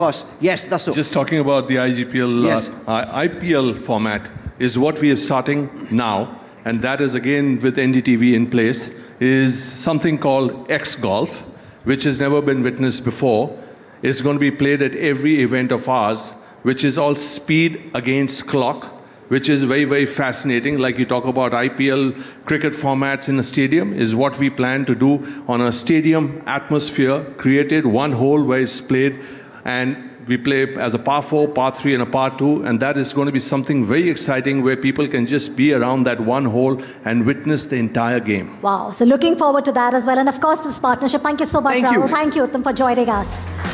course. Yes, that's so. Just talking about the IGPL, Yes. IPL format is what we are starting now, and that is again with NDTV in place, is something called X Golf, which has never been witnessed before. It's going to be played at every event of ours, which is all speed against clock, which is very, very fascinating. Like you talk about IPL cricket formats in a stadium, is what we plan to do on a stadium atmosphere, created one hole where it's played, and we play as a par 4, par 3, and a par 2, and that is going to be something very exciting where people can just be around that one hole and witness the entire game. Wow. So looking forward to that as well. And of course, this partnership. Thank you so much, Thank you. Rahul. Thank you, Uttam, for joining us.